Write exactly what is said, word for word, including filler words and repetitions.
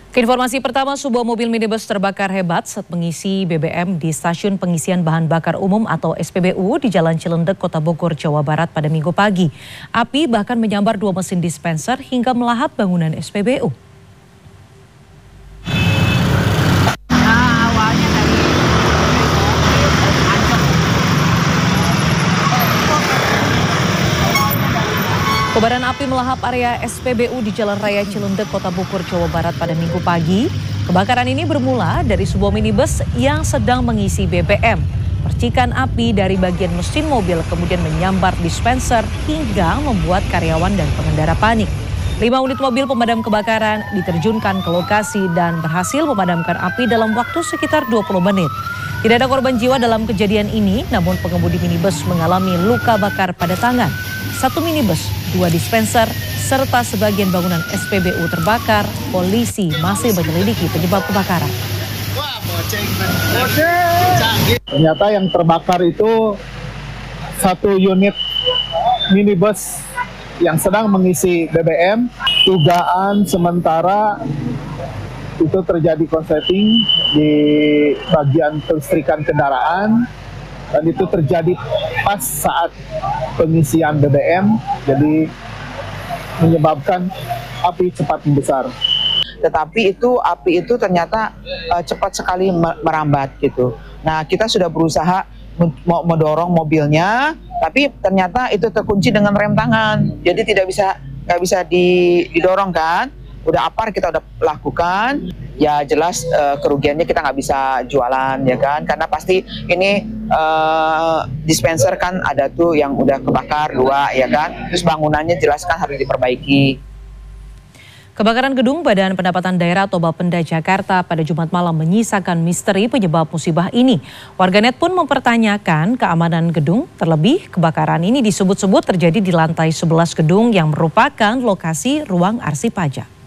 Keinformasi pertama, sebuah mobil minibus terbakar hebat saat mengisi B B M di stasiun pengisian bahan bakar umum atau S P B U di Jalan Cilendek, Kota Bogor, Jawa Barat pada Minggu pagi. Api bahkan menyambar dua mesin dispenser hingga melahap bangunan S P B U. Kobaran api melahap area S P B U di Jalan Raya Cilendek, Kota Bogor, Jawa Barat pada Minggu pagi. Kebakaran ini bermula dari sebuah minibus yang sedang mengisi B B M. Percikan api dari bagian mesin mobil kemudian menyambar dispenser hingga membuat karyawan dan pengendara panik. Lima unit mobil pemadam kebakaran diterjunkan ke lokasi dan berhasil memadamkan api dalam waktu sekitar dua puluh menit. Tidak ada korban jiwa dalam kejadian ini, namun pengemudi minibus mengalami luka bakar pada tangan. Satu minibus, dua dispenser, serta sebagian bangunan S P B U terbakar. Polisi masih menyelidiki penyebab kebakaran. Ternyata yang terbakar itu satu unit minibus yang sedang mengisi B B M. Dugaan sementara itu terjadi konsleting di bagian kelistrikan kendaraan, dan itu terjadi pas saat pengisian B B M, jadi menyebabkan api cepat membesar. Tetapi itu api itu ternyata uh, cepat sekali merambat gitu. Nah, kita sudah berusaha mau mendorong mobilnya, tapi ternyata itu terkunci dengan rem tangan, jadi tidak bisa nggak bisa didorong kan. Udah apar kita udah lakukan, ya jelas uh, kerugiannya kita nggak bisa jualan ya kan, karena pasti ini uh, dispenser kan ada tuh yang udah kebakar dua ya kan, terus bangunannya jelas kan harus diperbaiki. Kebakaran gedung Badan Pendapatan Daerah atau Bapenda Jakarta pada Jumat malam menyisakan misteri penyebab musibah ini. Warganet pun mempertanyakan keamanan gedung, terlebih kebakaran ini disebut-sebut terjadi di lantai sebelas gedung yang merupakan lokasi ruang arsip pajak.